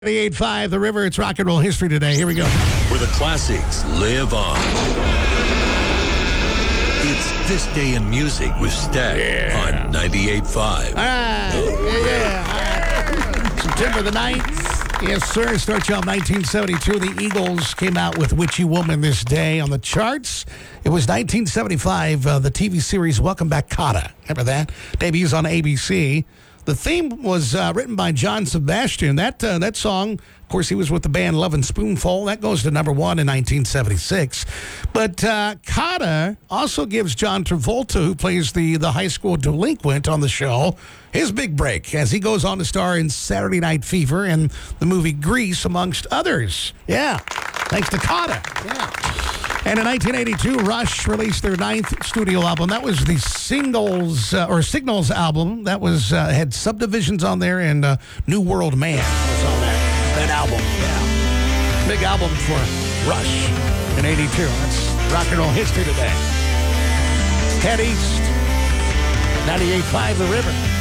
98.5 The River. It's rock and roll history today. Here we go. Where the classics live on. It's This Day in Music with Stack on 98.5. All right. September the 9th. Yes, sir. Start you off 1972. The Eagles came out with Witchy Woman this day on the charts. It was 1975, the TV series Welcome Back, Kotter. Remember that? Debuts on ABC. The theme was written by John Sebastian. That song, of course, he was with the band Love and Spoonful. That goes to number one in 1976. But Kotter also gives John Travolta, who plays the high school delinquent on the show, his big break as he goes on to star in Saturday Night Fever and the movie Grease, amongst others. Yeah, thanks to Kotter. Yeah. And in 1982, Rush released their 9th studio album. That was the Signals album. That was had Subdivisions on there, and New World Man was on that album. Yeah, big album for Rush in '82. That's rock and roll history today. Head east, 98.5 The River.